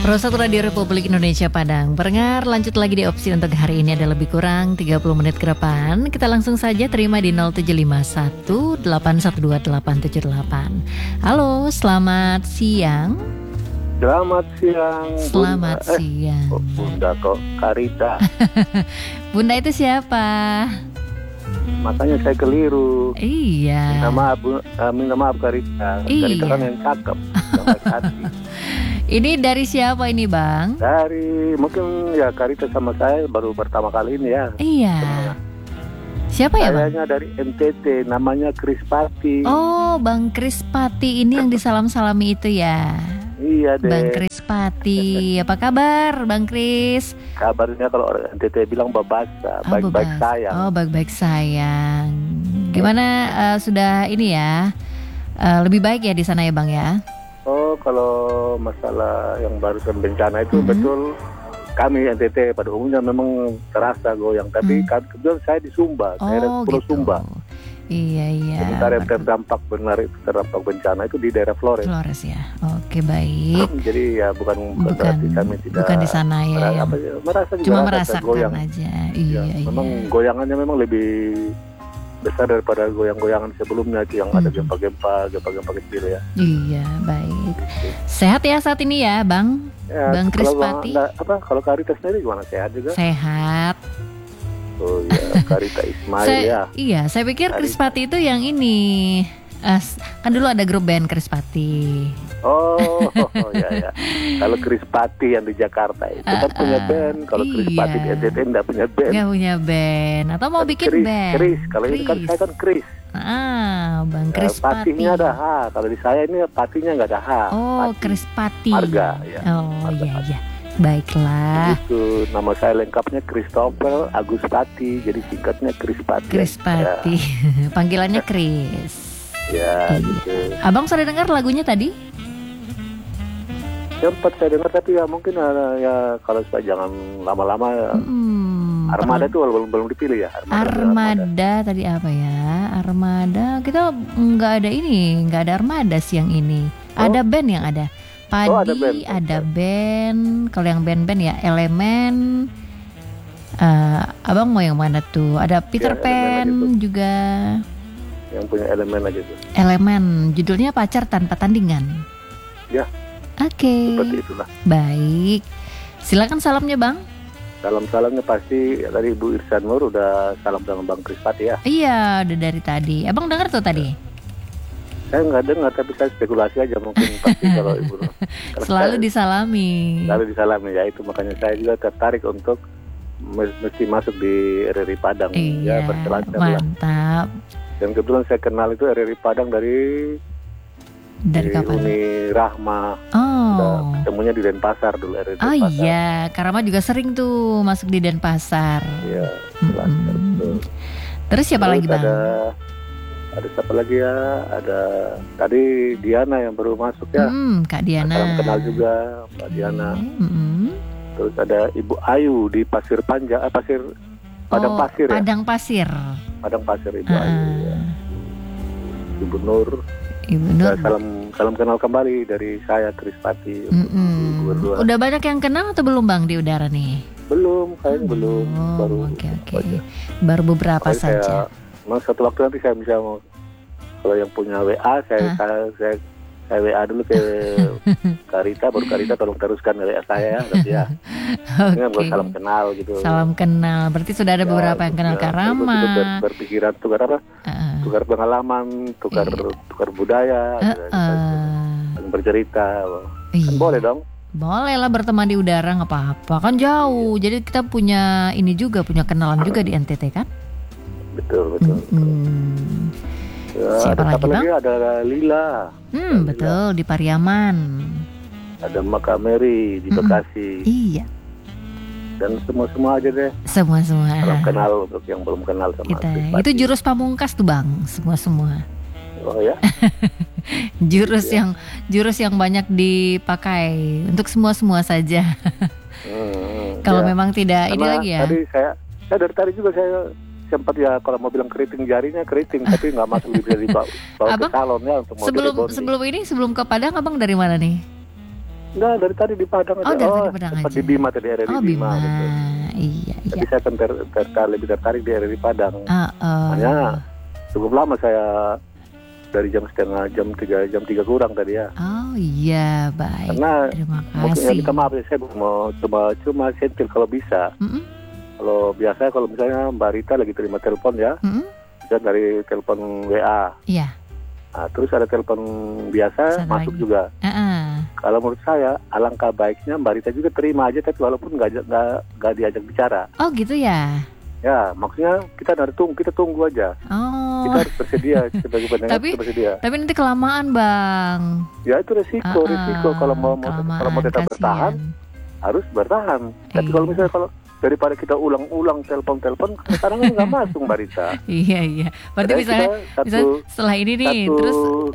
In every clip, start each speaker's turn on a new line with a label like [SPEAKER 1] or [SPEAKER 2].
[SPEAKER 1] Prosatu Radio Republik Indonesia Padang. Pendengar, lanjut lagi di opsi untuk hari ini ada lebih kurang 30 menit ke depan. Kita langsung saja terima di 0751 812 878. Halo, selamat siang.
[SPEAKER 2] Selamat siang.
[SPEAKER 1] Selamat siang.
[SPEAKER 2] Bunda kok Karita.
[SPEAKER 1] Bunda itu siapa?
[SPEAKER 2] Makanya saya keliru.
[SPEAKER 1] Iya.
[SPEAKER 2] Minta maaf Karita.
[SPEAKER 1] Iya.
[SPEAKER 2] Karita kan yang cakep, yang baik hati.
[SPEAKER 1] Ini dari siapa ini, Bang?
[SPEAKER 2] Dari mungkin ya Karita sama saya baru pertama kali ini ya.
[SPEAKER 1] Iya. Siapa ya, Bang?
[SPEAKER 2] Kayaknya dari NTT, namanya Krispati.
[SPEAKER 1] Oh, Bang Krispati ini yang disalam-salami itu ya.
[SPEAKER 2] Iya deh.
[SPEAKER 1] Bang Krispati, apa kabar, Bang Kris?
[SPEAKER 2] Kabarnya kalau orang NTT bilang babasa, baik-baik sayang.
[SPEAKER 1] Oh, baik-baik sayang. Gimana sudah ini ya? Lebih baik ya di sana ya, Bang ya?
[SPEAKER 2] Oh, kalau masalah yang barusan bencana itu betul kami NTT pada umumnya memang terasa goyang, tapi kebetulan saya di Sumba, daerah Pulau
[SPEAKER 1] gitu.
[SPEAKER 2] Sumba.
[SPEAKER 1] Iya.
[SPEAKER 2] Sementara yang terdampak bencana itu di daerah Flores.
[SPEAKER 1] Flores ya. Oke, baik.
[SPEAKER 2] Jadi ya bukan berarti kami tidak
[SPEAKER 1] bukan di sana ya.
[SPEAKER 2] Merasa juga
[SPEAKER 1] cuma
[SPEAKER 2] merasakan goyang
[SPEAKER 1] aja.
[SPEAKER 2] Iya. Memang goyangannya memang lebih besar daripada goyang-goyangan sebelumnya itu yang ada gempa-gempa kecil ya.
[SPEAKER 1] Iya, baik. Sehat ya saat ini ya, Bang?
[SPEAKER 2] Ya,
[SPEAKER 1] Bang Krispati.
[SPEAKER 2] Kalau Karita sendiri gimana? Sehat juga?
[SPEAKER 1] Sehat.
[SPEAKER 2] Oh iya, Karita Ismail ya.
[SPEAKER 1] Iya, saya pikir Krispati itu yang ini. Kan dulu ada grup band Krispati.
[SPEAKER 2] Oh ya. Kalau Krispati yang di Jakarta itu kan punya band. Kalau Krispati di NTT enggak punya band.
[SPEAKER 1] Enggak punya band. Atau mau bikin band?
[SPEAKER 2] Kris. Kalau ini kan saya kan Kris.
[SPEAKER 1] Bang Krispati.
[SPEAKER 2] Patinya ada H. Kalau di saya ini patinya nggak ada H.
[SPEAKER 1] Oh,
[SPEAKER 2] Pati.
[SPEAKER 1] Krispati.
[SPEAKER 2] Marga ya.
[SPEAKER 1] Oh iya. Baiklah.
[SPEAKER 2] Itu nama saya lengkapnya Christopher Agustati. Jadi singkatnya Krispati.
[SPEAKER 1] Krispati. Ya. Panggilannya Kris.
[SPEAKER 2] Ya, gitu.
[SPEAKER 1] Abang sudah dengar lagunya tadi?
[SPEAKER 2] Sempat saya dengar, tapi ya mungkin ya kalau supaya jangan lama-lama ya. Armada itu belum dipilih ya.
[SPEAKER 1] Armada tadi apa ya? Armada kita nggak ada Armada siang ini. Ada band yang ada. Padi, ada band. Kalau yang band-band ya Elemen. Abang mau yang mana tuh? Ada Peter Pan juga.
[SPEAKER 2] Yang punya Elemen aja tuh.
[SPEAKER 1] Elemen, judulnya Pacar Tanpa Tandingan.
[SPEAKER 2] Ya.
[SPEAKER 1] Oke.
[SPEAKER 2] Seperti itulah.
[SPEAKER 1] Baik. Silakan salamnya, Bang.
[SPEAKER 2] Salam-salamnya pasti dari Ibu Irsan Nur udah salam dengan Bang Krispati ya.
[SPEAKER 1] Iya, udah dari tadi. Abang dengar tuh tadi?
[SPEAKER 2] Saya nggak dengar, tapi saya spekulasi aja mungkin pasti kalau Ibu Nur.
[SPEAKER 1] Selalu disalami.
[SPEAKER 2] Selalu disalami ya, itu makanya saya juga tertarik untuk mesti masuk di RRI Padang.
[SPEAKER 1] Iya,
[SPEAKER 2] ya, berselancar.
[SPEAKER 1] Mantap.
[SPEAKER 2] Dan kebetulan saya kenal itu RRI Padang dari
[SPEAKER 1] kapan?
[SPEAKER 2] Uni Rahma.
[SPEAKER 1] Oh.
[SPEAKER 2] Ketemunya di Denpasar dulu RRI
[SPEAKER 1] Oh
[SPEAKER 2] Denpasar.
[SPEAKER 1] iya, Karama juga sering tuh masuk di Denpasar.
[SPEAKER 2] Iya, betul.
[SPEAKER 1] Terus siapa lagi, Bang?
[SPEAKER 2] Ada siapa lagi ya? Ada tadi Diana yang baru masuk ya.
[SPEAKER 1] Kak Diana.
[SPEAKER 2] Salam kenal juga Mbak Diana. Terus ada Ibu Ayu di Pasir Panjang, Padang Pasir ya.
[SPEAKER 1] Padang Pasir.
[SPEAKER 2] Padang Pasir Ibu Ayu ya. Ibu Nur. Ya, salam kenal kembali dari saya Krispati.
[SPEAKER 1] Udah banyak yang kenal atau belum, Bang, di udara nih?
[SPEAKER 2] Belum, kayaknya belum. Baru.
[SPEAKER 1] Oke. Baru beberapa saja.
[SPEAKER 2] Satu waktu nanti saya bisa kalau yang punya WA saya WA dulu ke Karita, baru Karita tolong teruskan WA saya ya. Oke. Salam kenal gitu.
[SPEAKER 1] Salam kenal. Berarti sudah ada beberapa yang kenal Karama.
[SPEAKER 2] Berpikiran tukar apa? Tukar pengalaman, tukar budaya, saling bercerita. Kan boleh dong.
[SPEAKER 1] Boleh lah berteman di udara, nggak apa-apa. Kan jauh. Jadi kita punya kenalan juga di NTT kan?
[SPEAKER 2] Betul. Ya,
[SPEAKER 1] siapa lagi, Bang?
[SPEAKER 2] Ada Lila.
[SPEAKER 1] Betul, di Pariaman.
[SPEAKER 2] Ada Makameri di Bekasi.
[SPEAKER 1] Iya.
[SPEAKER 2] Dan semua aja deh.
[SPEAKER 1] Semua.
[SPEAKER 2] Salam kenal untuk yang belum kenal sama
[SPEAKER 1] kita.
[SPEAKER 2] Krispati.
[SPEAKER 1] Itu jurus pamungkas tuh, Bang. Semua.
[SPEAKER 2] Oh ya.
[SPEAKER 1] jurus yang banyak dipakai untuk semua saja. Kalau memang tidak ini lagi ya.
[SPEAKER 2] Tadi saya dari tadi juga saya sempat ya kalau mau bilang keriting jarinya keriting tapi nggak masuk bisa dibawa ke salon ya untuk mau
[SPEAKER 1] sebelum ke Padang abang dari mana nih?
[SPEAKER 2] Enggak, dari tadi di Padang aja.
[SPEAKER 1] Dari tadi di Padang aja.
[SPEAKER 2] Di Bima tadi, RRI
[SPEAKER 1] Bima.
[SPEAKER 2] Gitu.
[SPEAKER 1] Iya.
[SPEAKER 2] Jadi saya kan lebih tertarik di RRI Padang. Makanya cukup lama saya dari jam 3 kurang tadi ya.
[SPEAKER 1] Oh iya, baik.
[SPEAKER 2] Karena
[SPEAKER 1] terima kasih.
[SPEAKER 2] Minta maaf ya, saya mau cuma sentil kalau bisa. Kalau biasa kalau misalnya Mbak Rita lagi terima telepon ya, dan dari telepon WA.
[SPEAKER 1] Iya.
[SPEAKER 2] Nah, terus ada telepon biasa masuk lagi juga. Kalau menurut saya alangkah baiknya Mbak Rita juga terima aja, tapi walaupun nggak diajak bicara.
[SPEAKER 1] Oh gitu ya.
[SPEAKER 2] Ya, maksudnya kita tunggu aja. Kita harus bersedia sebagai pendengar, bersedia.
[SPEAKER 1] Tapi nanti kelamaan, Bang.
[SPEAKER 2] Ya itu resiko kalau mau tetap bertahan harus bertahan. Tapi kalau misalnya daripada kita ulang-ulang telepon sekarang kan nggak masuk Mbak Rita.
[SPEAKER 1] Iya. Berarti bisa setelah ini nih terus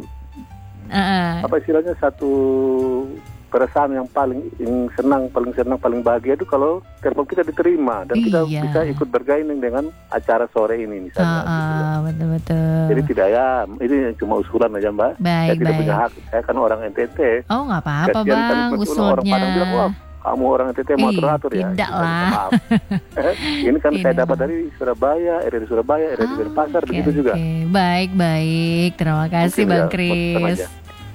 [SPEAKER 2] apa istilahnya, satu perasaan yang paling senang, paling bahagia itu kalau telepon kita diterima dan kita bisa ikut bergaining dengan acara sore ini misalnya.
[SPEAKER 1] Betul.
[SPEAKER 2] Jadi tidak ini cuma usulan aja Mbak. Saya tidak punya hak. Saya kan orang NTT.
[SPEAKER 1] Oh nggak apa-apa Bang, usulnya. Orang Padang bilang, wah
[SPEAKER 2] kamu orang NTT mau teratur ya.
[SPEAKER 1] Tidak lah.
[SPEAKER 2] Maaf. Ini kan saya dapat dari Surabaya, RRI Surabaya, RRI Denpasar, begitu juga.
[SPEAKER 1] Baik. Terima kasih Bang Kris.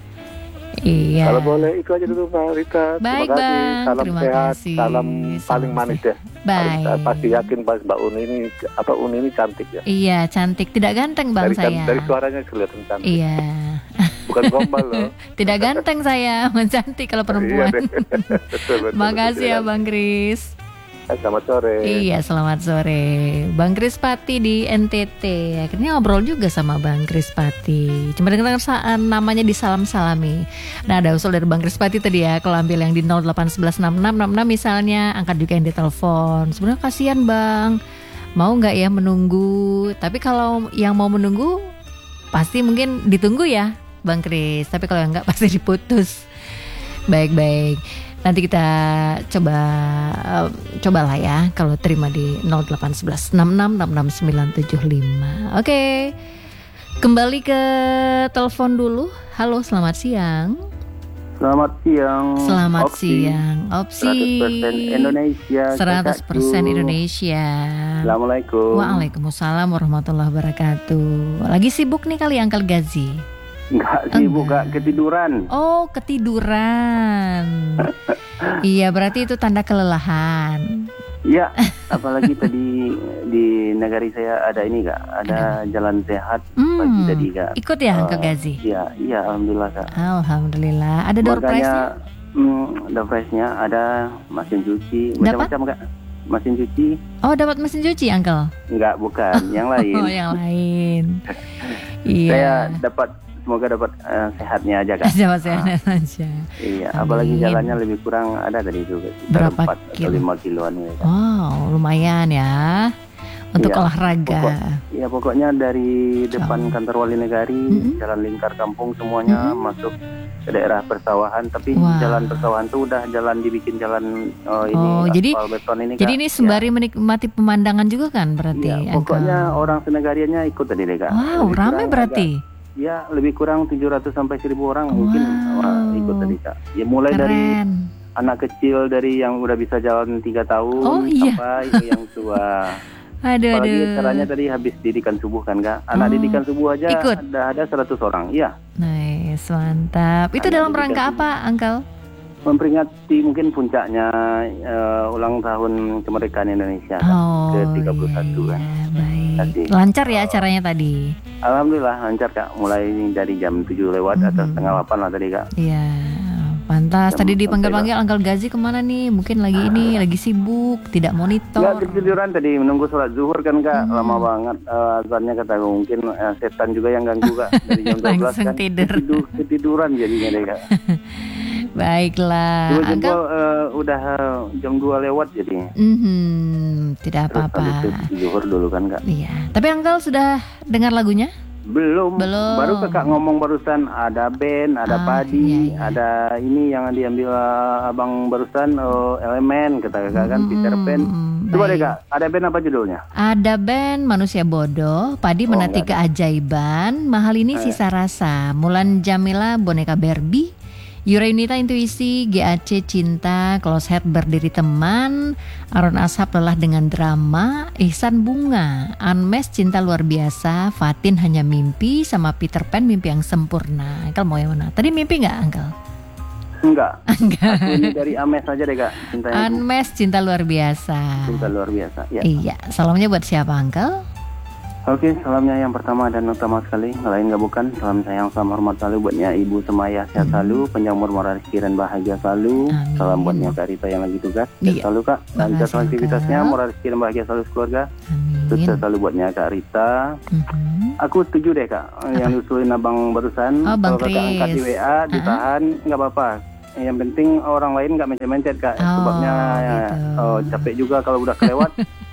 [SPEAKER 1] Iya.
[SPEAKER 2] Kalau boleh itu aja dulu Mbak Rita.
[SPEAKER 1] Baik Bang,
[SPEAKER 2] salam
[SPEAKER 1] terima
[SPEAKER 2] sehat,
[SPEAKER 1] kasih.
[SPEAKER 2] salam paling manis ya.
[SPEAKER 1] Baik.
[SPEAKER 2] Saya pasti yakin Mbak Uni ini cantik ya.
[SPEAKER 1] Iya cantik, tidak ganteng Bang saya.
[SPEAKER 2] Dari suaranya kelihatan cantik.
[SPEAKER 1] Iya.
[SPEAKER 2] Bukan gombal loh.
[SPEAKER 1] Tidak ganteng saya, cantik kalau perempuan.
[SPEAKER 2] Betul,
[SPEAKER 1] makasih ya Bang Kris.
[SPEAKER 2] Selamat sore.
[SPEAKER 1] Iya, selamat sore. Bang Kris Pati di NTT. Akhirnya ngobrol juga sama Bang Kris Pati. Cuma dengar namanya disalam-salami. Nah, ada usul dari Bang Kris Pati tadi ya. Kalau ambil yang di 08116666 misalnya, angkat juga yang ditelepon. Sebenarnya kasihan Bang. Mau nggak ya menunggu? Tapi kalau yang mau menunggu, pasti mungkin ditunggu ya Bang Kris. Tapi kalau yang nggak, pasti diputus. Baik. Nanti kita cobalah ya kalau terima di 081166669975. Oke. Kembali ke telepon dulu. Halo, selamat siang.
[SPEAKER 3] Selamat
[SPEAKER 1] siang. Opsi
[SPEAKER 3] 100% Indonesia.
[SPEAKER 1] 100% Indonesia.
[SPEAKER 3] Assalamualaikum.
[SPEAKER 1] Waalaikumsalam warahmatullahi wabarakatuh. Lagi sibuk nih kali Uncle Gazi?
[SPEAKER 3] Enggak sibuk, ketiduran.
[SPEAKER 1] Oh, ketiduran. Iya, berarti itu tanda kelelahan.
[SPEAKER 3] Iya, apalagi tadi di negari saya ada ini Kak, ada jalan sehat pagi tadi Kak.
[SPEAKER 1] Ikut ya Kak Gazi?
[SPEAKER 3] Iya, alhamdulillah Kak.
[SPEAKER 1] Alhamdulillah. Ada door prize-nya?
[SPEAKER 3] Door prize-nya ada mesin cuci, macam-macam Kak. Mesin cuci.
[SPEAKER 1] Oh, dapat mesin cuci, Uncle?
[SPEAKER 3] Enggak, bukan, yang lain.
[SPEAKER 1] Oh, yang lain. Iya.
[SPEAKER 3] Saya semoga dapat sehatnya aja Kak.
[SPEAKER 1] Sehatnya aja.
[SPEAKER 3] Iya, apalagi jalannya lebih kurang ada dari itu.
[SPEAKER 1] Berapa
[SPEAKER 3] 4 atau 5 kiloan ya.
[SPEAKER 1] Wow, lumayan ya. Untuk olahraga.
[SPEAKER 3] Pokoknya dari depan kantor Wali Negari, jalan lingkar kampung semuanya masuk ke daerah persawahan. Tapi jalan persawahan itu udah jalan dibikin jalan aspal beton ini.
[SPEAKER 1] Jadi ini sembari menikmati pemandangan juga kan berarti?
[SPEAKER 3] Iya, pokoknya orang senegariannya ikut tadi deh Kak.
[SPEAKER 1] Wow, ramai berarti.
[SPEAKER 3] Ya, lebih kurang 700 sampai 1.000 orang mungkin ikut tadi Kak. Ya mulai dari anak kecil, dari yang udah bisa jalan 3 tahun sampai yang tua. Apalagi caranya tadi habis didikan subuh kan Kak. Anak didikan subuh aja ikut. Ada 100 orang. Iya.
[SPEAKER 1] Nice, mantap. Itu dalam rangka apa, Uncle?
[SPEAKER 3] Memperingati mungkin puncaknya ulang tahun kemerdekaan Indonesia ke-31 kan.
[SPEAKER 1] Baik. Lancar ya acaranya tadi?
[SPEAKER 3] Alhamdulillah lancar Kak. Mulai dari jam 7 lewat atau setengah 8 lah tadi Kak.
[SPEAKER 1] Iya. Pantas. Tadi dipanggil-panggil Uncle Gazi kemana nih? Mungkin lagi sibuk, tidak monitor.
[SPEAKER 3] Enggak, ketiduran tadi menunggu sholat zuhur kan Kak. Lama banget azannya kata mungkin setan juga yang ganggu Kak. Dari jam 12
[SPEAKER 1] langsung
[SPEAKER 3] kan ketiduran jadinya deh Kak.
[SPEAKER 1] Baiklah.
[SPEAKER 3] Uncle udah jam 2 lewat jadi.
[SPEAKER 1] Tidak apa-apa.
[SPEAKER 3] Zuhur dulu kan Kak.
[SPEAKER 1] Iya. Tapi Uncle sudah dengar lagunya?
[SPEAKER 3] Belum. Baru Kakak ngomong barusan ada band, ada padi, ada ini yang diambil abang barusan elemen kata Kakak kan Peter Pan. Coba deh Kak, ada band apa judulnya?
[SPEAKER 1] Ada band Manusia Bodoh, Padi Menanti Keajaiban, Mahal Ini Sisa Rasa, Mulan Jamila Boneka Barbie, Yurainita intuisi, GAC cinta, Close Head berdiri teman, Aron Ashab lelah dengan drama, Ihsan bunga, Anmes cinta luar biasa, Fatin hanya mimpi, sama Peter Pan mimpi yang sempurna. Angkel mau yang mana? Tadi mimpi nggak Angkel?
[SPEAKER 3] Enggak. Ini dari Ames aja deh Kak.
[SPEAKER 1] Anmes cinta luar biasa.
[SPEAKER 3] Cinta luar biasa. Ya.
[SPEAKER 1] Iya. Salamnya buat siapa Angkel?
[SPEAKER 3] Oke, salamnya yang pertama dan utama sekali, lain gak bukan, salam sayang, salam hormat selalu buatnya Ibu Semaya, sehat selalu, panjang umur, murah rezeki dan bahagia selalu. Amin. Salam buatnya Kak Rita yang lagi tugas, sehat selalu Kak, lancar aktivitasnya, murah rezeki dan bahagia selalu keluarga. Sukses selalu buatnya Kak Rita. Aku setuju deh Kak, yang diusulin abang barusan. Kalau Kakak angkat di WA, ditahan, nggak apa-apa. Yang penting orang lain nggak mencet-mencet Kak, sebabnya gitu. Capek juga kalau udah kelewat.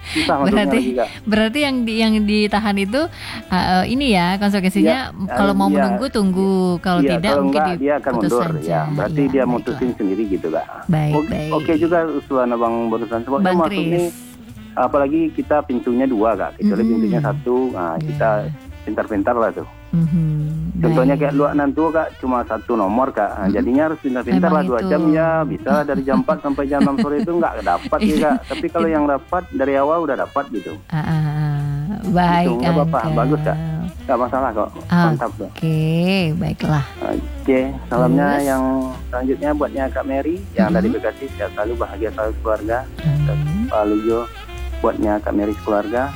[SPEAKER 1] Berarti yang ditahan itu ini ya konsekuensinya kalau mau menunggu tunggu, kalau tidak
[SPEAKER 3] kalau
[SPEAKER 1] mungkin
[SPEAKER 3] dia akan mundur
[SPEAKER 1] saja.
[SPEAKER 3] Ya, berarti dia mutusin sendiri gitu Kak.
[SPEAKER 1] Baik.
[SPEAKER 3] Oke juga usulan abang barusan, sebabnya masuk ini apalagi kita pintunya 2 Kak, kecuali pintunya 1, kita pintar-pintar lah tuh. Contohnya kayak luak nantu Kak, cuma 1 nomor Kak, jadinya harus pintar-pintar lah 2 jam ya, bisa dari jam 4 sampai jam 6 sore itu nggak dapat ya Kak. Tapi kalau yang dapat dari awal udah dapat gitu.
[SPEAKER 1] Baik
[SPEAKER 3] gitu, nggak apa-apa, bagus Kak, nggak masalah kok, mantap tuh.
[SPEAKER 1] Oke, baiklah.
[SPEAKER 3] Oke, salamnya yang selanjutnya buatnya Kak Mary yang dari Bekasi, sehat selalu, bahagia selalu keluarga. Pak Lujo buatnya Kak Mary keluarga.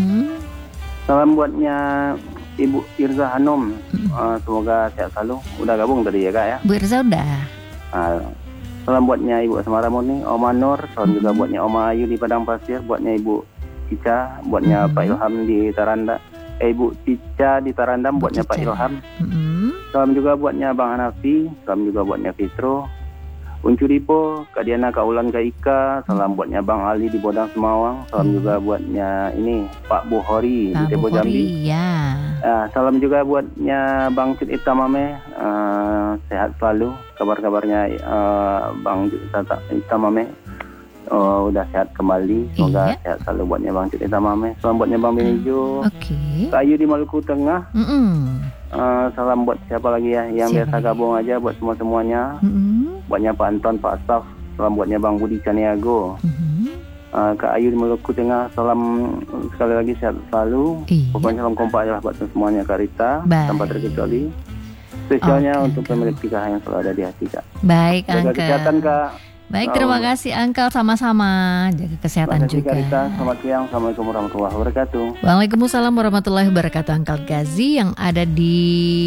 [SPEAKER 3] Salam buatnya Ibu Irza Hanum, semoga sehat selalu. Udah gabung tadi ya Kak ya?
[SPEAKER 1] Bu Irza udah.
[SPEAKER 3] Salam buatnya Ibu Asmara Murni, Oma Nur. Salam juga buatnya Oma Ayu di Padang Pasir, buatnya Ibu Cica, buatnya Pak Ilham di Taranda. Ibu Cica di Tarandam, buatnya Pak Ilham. Salam juga buatnya Bang Hanafi, salam juga buatnya Fitro, Uncu Dipo, Kak Diana, Kak Ulan, Kak Ika. Salam buatnya Bang Ali di Bodang Semawang. Salam juga buatnya ini Pak Buhori di Tebo Jambi. Salam juga buatnya Bang Cid Itamame, sehat selalu. Kabar-kabarnya Bang Cid Itamame udah sehat kembali. Semoga sehat selalu buatnya Bang Cid Itamame. Salam buatnya Bang Benijo, Kak Ayu di Maluku Tengah. Salam buat siapa lagi ya yang biasa gabung aja, buat semua-semuanya. Buatnya Pak Anton, Pak Astaf. Salam buatnya Bang Budi Caniago. Kak Ayu di Maluku Tengah. Salam sekali lagi, sehat selalu. Pokoknya salam kompak aja buat semuanya Kak Rita, tanpa terkecuali. Spesialnya untuk pemilik PKH yang selalu ada di hati Kak.
[SPEAKER 1] Baik,
[SPEAKER 3] jaga kesehatan Kak.
[SPEAKER 1] Baik, terima kasih Angkel, sama-sama. Jaga kesehatan juga.
[SPEAKER 3] Rita. Selamat siang. Assalamualaikum warahmatullahi wabarakatuh.
[SPEAKER 1] Waalaikumsalam warahmatullahi wabarakatuh. Angkel Gazi yang ada di,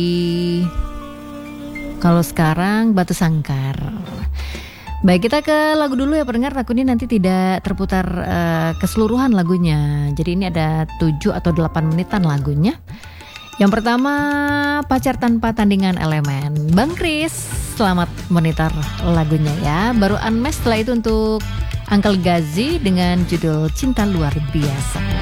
[SPEAKER 1] kalau sekarang, Batu Sangkar. Baik, kita ke lagu dulu ya pendengar. Takutnya nanti tidak terputar keseluruhan lagunya. Jadi ini ada 7 atau 8 menitan lagunya. Yang pertama, Pacar Tanpa Tandingan Elemen, Bang Kris. Selamat monitor lagunya ya. Baru Anmes, setelah itu untuk Angkel Gazi dengan judul Cinta Luar Biasa.